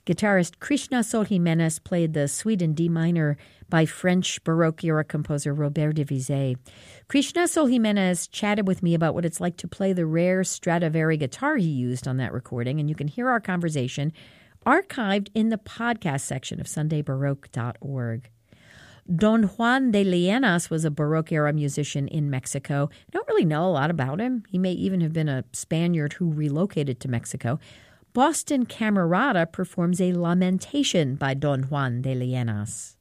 Guitarist Krishna Sol Jimenez played the Suite in D minor by French Baroque-era composer Robert de Vizet. Krishna Sol Jimenez chatted with me about what it's like to play the rare Stradivari guitar he used on that recording, and you can hear our conversation archived in the podcast section of SundayBaroque.org. Don Juan de Lienas was a Baroque-era musician in Mexico. I don't really know a lot about him. He may even have been a Spaniard who relocated to Mexico. Boston Camerata performs a lamentation by Don Juan de Lienas.